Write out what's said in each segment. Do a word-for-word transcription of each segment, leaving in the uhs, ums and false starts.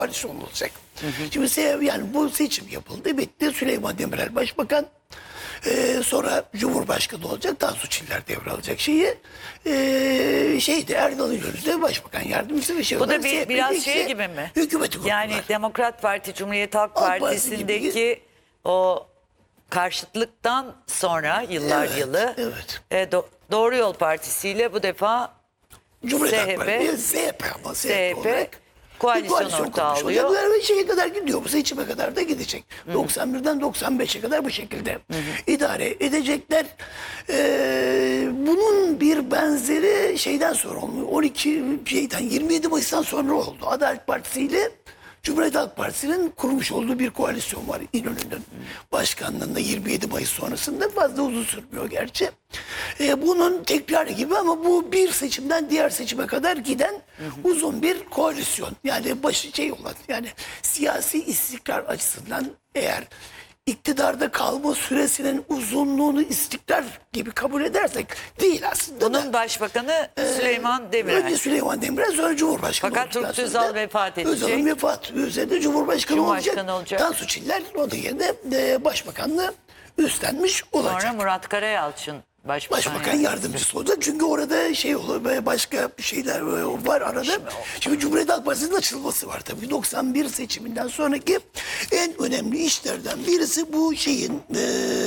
koalisyon olacak. Hı hı. Şimdi se- yani bu seçim yapıldı, bitti. Süleyman Demirel başbakan. Ee, sonra Cumhurbaşkanı olacak. Tansu Çiller devralacak şeyi. Ee, şeydi Erdal İnönü de başbakan yardımcısı ve şey Bu da olarak bir, C H P biraz ikisi şey gibi mi? hükümeti kurdular. Yani Demokrat Parti, Cumhuriyet Halk Halk Partisi Partisi'ndeki gibi. o karşıtlıktan sonra yıllar Evet, yılı evet. e, Do- Doğru Yol Partisi ile bu defa Cumhuriyet Halk C H P, Partisi, C H P ama C H P, C H P olarak koalisyon bir ortağı kurmuş alıyor. olacaklar ve şeye kadar gidiyor. Bu seçime kadar da gidecek. Hı. doksan birden doksan beşe kadar bu şekilde hı hı. idare edecekler. Ee, bunun bir benzeri şeyden sonra oldu. on iki şeyden yirmi yedi Mayıs'tan sonra oldu. Adalet Partisi ile Cumhuriyet Halk Partisi'nin kurmuş olduğu bir koalisyon var İnönü'nün başkanlığında yirmi yedi Mayıs sonrasında. Fazla uzun sürmüyor gerçi. Ee, bunun tekrarı gibi ama bu bir seçimden diğer seçime kadar giden hı hı. uzun bir koalisyon. Yani başı şey olan yani siyasi istikrar açısından eğer iktidarda kalma süresinin uzunluğunu istikrar gibi kabul edersek değil aslında. Bunun da. başbakanı Ee, Süleyman Demirel. Önce Süleyman Demirel sonra Cumhurbaşkanı Fakat olacak. Turgut Özal vefat edecek. Özal'ın vefat üzerinde Cumhurbaşkanı, Cumhurbaşkanı olacak. olacak. Tansu Çiller o da yerine e, başbakanlığı üstlenmiş olacak. Sonra Murat Karayalçın başbakan, Başbakan yardımcısı olacak. Çünkü orada şey olur ve başka şeyler var arada. Şimdi, Şimdi Cumhuriyet Halk Partisi'nin açılması var tabii. doksan bir seçiminden sonraki en önemli işlerden birisi bu şeyin e,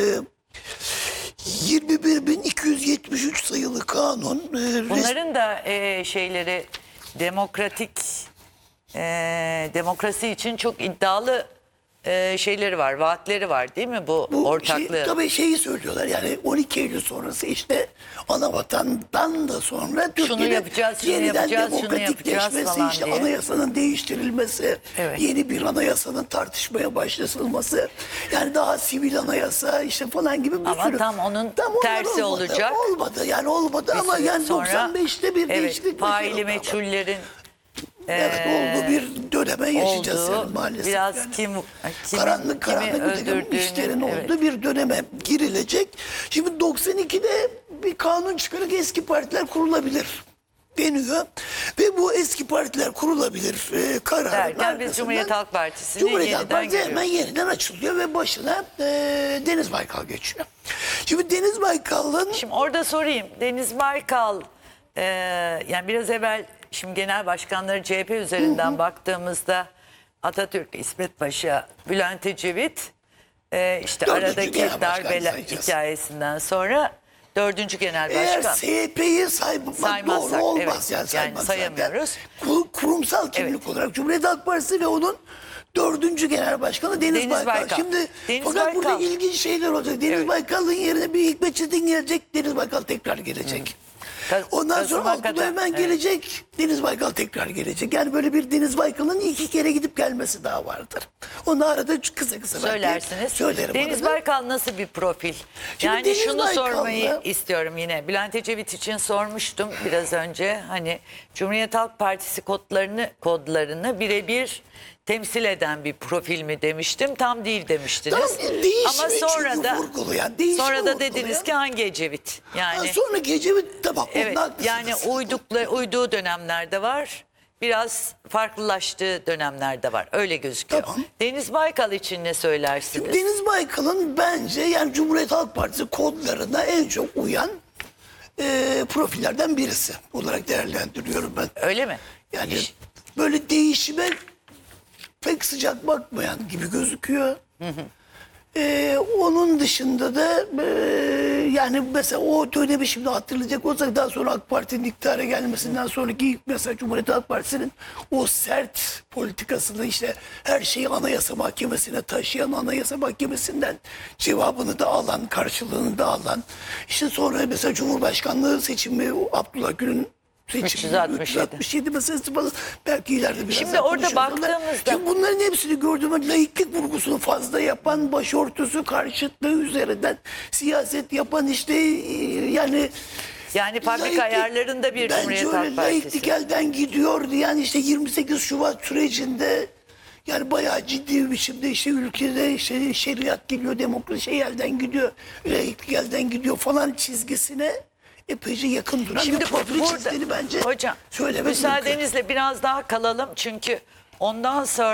yirmi bir bin iki yüz yetmiş üç sayılı kanun. E, Bunların da e, şeyleri demokratik e, demokrasi için çok iddialı e, şeyleri var, vaatleri var değil mi bu, Bu ortaklığı? Şey, tabii şeyi söylüyorlar yani on iki Eylül sonrası işte Anavatan'dan da sonra Türkiye'nin yapacağız, şunu yeniden yapacağız, şunu demokratikleşmesi, yapacağız falan işte diye. anayasanın değiştirilmesi, Evet. yeni bir anayasanın tartışmaya başlatılması, yani daha sivil anayasa işte falan gibi bir Ama sürü. tam onun onlar tersi olmadı, olacak. Olmadı yani olmadı Bir ama süre yani sonra, doksan beşte bir evet, değişiklik faili başladı. meçhullerin Evet Ee, oldu bir döneme yaşayacağız olduğu, yani maalesef. biraz yani. kim, kimin, karanlık karanlık kimi bir takım öldürdüğünü, işlerin evet. olduğu bir döneme girilecek. Şimdi doksan ikide bir kanun çıkarıp eski partiler kurulabilir deniyor. Ve bu eski partiler kurulabilir e, kararın Derken biz arkasından Cumhuriyet Halk Partisi'ni Cumhuriyet Halk yeniden Partisi hemen görüyoruz. yeniden açılıyor ve başına e, Deniz Baykal geçiyor. Şimdi Deniz Baykal'ın Şimdi orada sorayım. Deniz Baykal e, yani biraz evvel şimdi genel başkanları C H P üzerinden hı hı. baktığımızda Atatürk, İsmet Paşa, Bülent Ecevit e, işte Dördüncü aradaki genel başkan darbeler sayacağız. hikayesinden sonra dördüncü genel eğer başkan. S H P'yi saymak Saymazsak, doğru olmaz evet. yani, Yani saymaz sayamıyoruz. zaten. Kur- Kurumsal kimlik Evet. olarak Cumhuriyet Halk Partisi ve onun dördüncü genel başkanı Deniz, Deniz Baykal. Baykal. Şimdi Deniz fakat Baykal. burada ilginç şeyler olacak. Deniz Evet. Baykal'ın yerine bir Hikmet Çetin gelecek. Deniz Baykal tekrar gelecek. Kaz- Ondan Kasım sonra Altun hakikaten, Öğmen evet. gelecek. Deniz Baykal tekrar gelecek. Yani böyle bir Deniz Baykal'ın iki kere gidip gelmesi daha vardır. Onu arada kısa kısa belki Söylersiniz. söylerim. Deniz arada. Baykal nasıl bir profil? Şimdi Yani Deniz şunu Baykal'la- sormayı istiyorum yine. Bülent Ecevit için sormuştum biraz önce. Hani Cumhuriyet Halk Partisi kodlarını kodlarını birebir temsil eden bir profil mi demiştim. Tam değil demiştiniz. Tam değişimi Ama sonra çünkü da vurgulayan, değişimi sonra da dediniz vurgulayan. ki hangi Ecevit? Yani Ha, sonra gece bir tamam. evet, onda haklısınız. yani uydukla, uyduğu dönemlerde var. Biraz farklılaştığı dönemlerde var. Öyle gözüküyor. Tamam. Deniz Baykal için ne söylersiniz? Şimdi Deniz Baykal'ın bence yani Cumhuriyet Halk Partisi kodlarına en çok uyan e, profillerden birisi olarak değerlendiriyorum ben. Öyle mi? Yani böyle değişime pek sıcak bakmayan gibi gözüküyor. Hı hı. Ee, onun dışında da e, yani mesela o dönemi şimdi hatırlayacak olsak daha sonra AK Parti'nin iktidara gelmesinden sonraki ilk mesela Cumhuriyet Halk Partisi'nin o sert politikasını işte her şeyi Anayasa Mahkemesi'ne taşıyan Anayasa Mahkemesi'nden cevabını da alan, karşılığını da alan işte sonra mesela Cumhurbaşkanlığı seçimi Abdullah Gül'ün seçimi üç yüz altmış yedi. üç yüz altmış yedi meselesi falan belki ileride biraz Şimdi daha orada konuşuruz. baktığımızda- Şimdi bunların hepsini gördüğümde laiklik vurgusunu fazla yapan, başörtüsü karşıtlığı üzerinden siyaset yapan işte e, yani Yani fabrika laiklik- ayarlarında bir bence Cumhuriyet öyle Halk laiklik Partisi. elden gidiyordu. Yani işte yirmi sekiz Şubat sürecinde yani bayağı ciddi bir biçimde işte ülkede işte şeriat geliyor, demokrasi şey elden gidiyor, laiklik elden gidiyor falan çizgisine epeyce yakın duran Şimdi bir profil burada çizdiğini bence hocam söylemek mümkün. müsaadenizle biraz daha kalalım çünkü Ondan sonra